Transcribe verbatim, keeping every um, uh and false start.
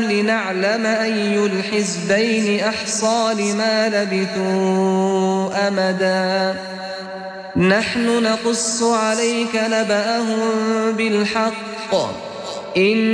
لنعلم أي الحزبين أحصى لما لبثوا أمدا نحن نقص عليك نبأهم بالحق إن